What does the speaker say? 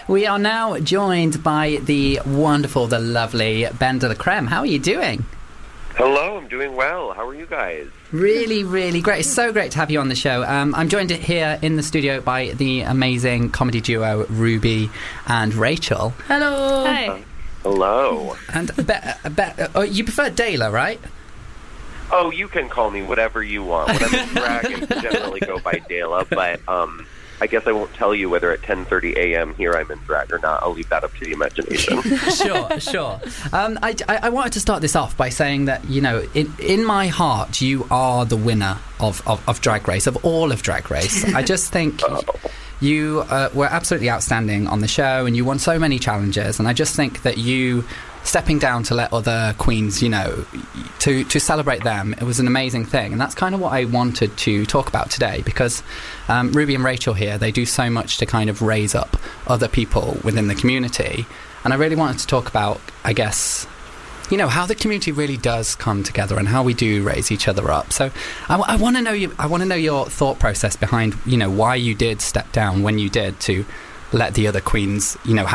We are now joined by the wonderful, the lovely Ben de la Creme. How are you doing? Hello, I'm doing well. How are you guys? Really, really great. It's so great to have you on the show. I'm joined here in the studio by the amazing comedy duo Ruby and Rachel. Hello. Hi. Hello. And you prefer Dela, right? Oh, you can call me whatever you want. When I'm in drag, I generally go by Dela, but I guess I won't tell you whether at 10:30 a.m. here I'm in drag or not. I'll leave that up to the imagination. Sure. I wanted to start this off by saying that, you know, in my heart, you are the winner of Drag Race, of all of Drag Race. I just think you were absolutely outstanding on the show, and you won so many challenges, and I just think that you stepping down to let other queens, you know, to celebrate them, it was an amazing thing. And that's kind of what I wanted to talk about today, because Ruby and Rachel here, they do so much to kind of raise up other people within the community. And I really wanted to talk about, I guess, you know, how the community really does come together and how we do raise each other up. So I want to know your thought process behind, you know, why you did step down when you did to let the other queens, you know,